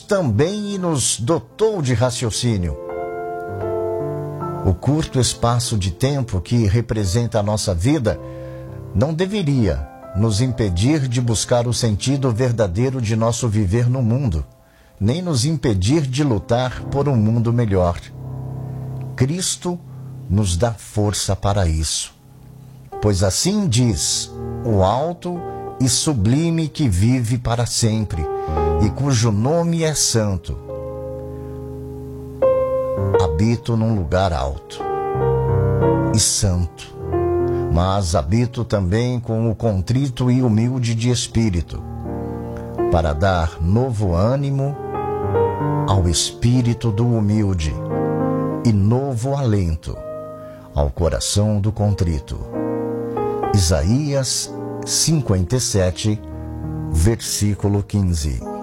também e nos dotou de raciocínio. O curto espaço de tempo que representa a nossa vida não deveria nos impedir de buscar o sentido verdadeiro de nosso viver no mundo, nem nos impedir de lutar por um mundo melhor. Cristo nos dá força para isso. Pois assim diz o alto e sublime que vive para sempre e cujo nome é santo: habito num lugar alto e santo, mas habito também com o contrito e humilde de espírito, para dar novo ânimo ao espírito do humilde e novo alento ao coração do contrito. Isaías 57, versículo 15.